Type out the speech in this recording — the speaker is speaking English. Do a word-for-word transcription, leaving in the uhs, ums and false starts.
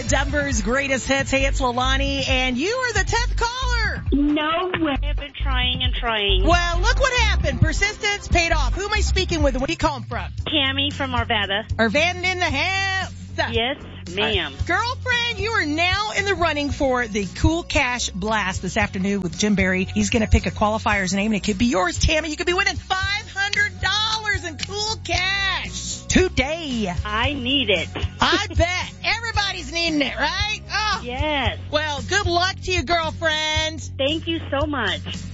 Denver's greatest hits. Hey, it's Leilani, and you are the tenth caller. No way. I've been trying and trying. Well, look what happened. Persistence paid off. Who am I speaking with? Where are you calling from? Tammy from Arvada. Arvada in the house. Yes, ma'am. Uh, girlfriend, you are now in the running for the Cool Cash Blast this afternoon with Jim Barry. He's going to pick a qualifier's name, and it could be yours, Tammy. You could be winning five hundred dollars in cool cash today. I need it. I bet. Everybody's needing it, right? Oh. Yes. Well, good luck to you, girlfriend. Thank you so much.